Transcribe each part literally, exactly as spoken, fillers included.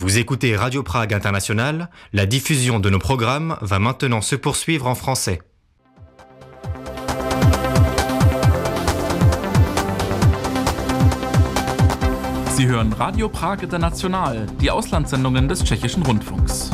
Vous écoutez Radio Prague International, la diffusion de nos programmes va maintenant se poursuivre en français. Sie hören Radio Prague International, die Auslandssendungen des Tschechischen Rundfunks.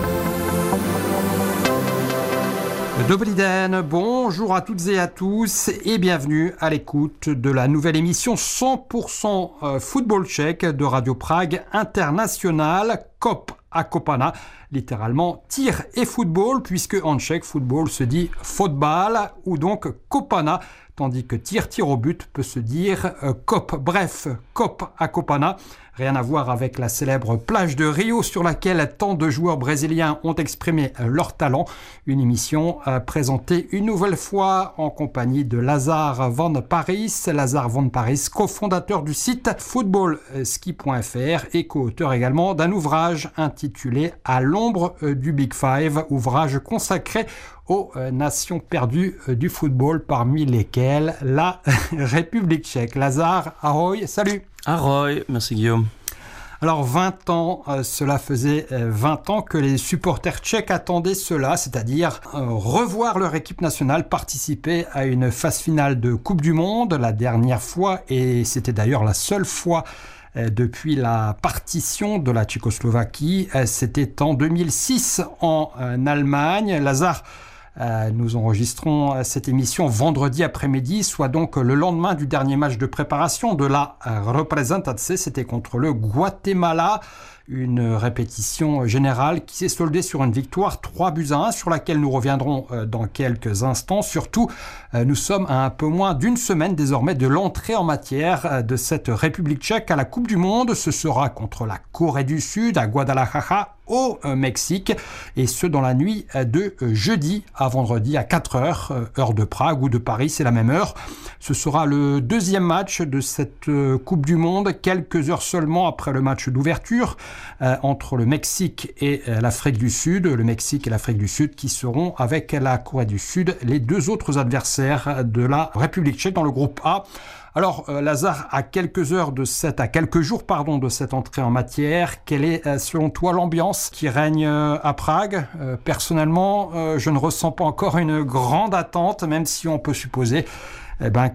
Dobrý den, bonjour à toutes et à tous et bienvenue à l'écoute de la nouvelle émission cent pour cent football tchèque de Radio Prague International, Kop a Kopana, littéralement tir et football, puisque en tchèque, football se dit fotbal ou donc Kopana, tandis que tir, tir au but peut se dire euh, Kop. Bref, Kop a Kopana, rien à voir avec la célèbre plage de Rio sur laquelle tant de joueurs brésiliens ont exprimé leur talent. Une émission euh, présentée une nouvelle fois en compagnie de Lazare Van Parijs. Lazare Van Parijs, cofondateur du site footballski point f r et co-auteur également d'un ouvrage intitulé À l'ombre du Big Five, ouvrage consacré aux euh, nations perdues euh, du football, parmi lesquelles la République tchèque. Lazare, ahoy, salut. Ahoy, merci Guillaume. Alors vingt ans, euh, cela faisait euh, vingt ans que les supporters tchèques attendaient cela, c'est-à-dire euh, revoir leur équipe nationale participer à une phase finale de Coupe du Monde, la dernière fois, et c'était d'ailleurs la seule fois euh, depuis la partition de la Tchécoslovaquie, euh, c'était en deux mille six en euh, Allemagne. Lazare, Euh, nous enregistrons euh, cette émission vendredi après-midi, soit donc le lendemain du dernier match de préparation de la euh, Reprezentace, c'était contre le Guatemala. Une répétition générale qui s'est soldée sur une victoire trois buts à un, sur laquelle nous reviendrons euh, dans quelques instants. Surtout, euh, nous sommes à un peu moins d'une semaine désormais de l'entrée en matière euh, de cette République tchèque à la Coupe du Monde. Ce sera contre la Corée du Sud, à Guadalajara, au euh, Mexique, et ce dans la nuit euh, de euh, jeudi à vendredi à quatre heures, euh, heure de Prague ou de Paris, c'est la même heure. Ce sera le deuxième match de cette euh, Coupe du Monde, quelques heures seulement après le match d'ouverture euh, entre le Mexique et euh, l'Afrique du Sud. Le Mexique et l'Afrique du Sud qui seront, avec la Corée du Sud, les deux autres adversaires de la République tchèque dans le groupe A. Alors, euh, Lazare, à quelques heures de cette, à quelques jours, pardon, de cette entrée en matière, quelle est, euh, selon toi, l'ambiance qui règne euh, à Prague ? euh, Personnellement, euh, je ne ressens pas encore une grande attente, même si on peut supposer eh ben,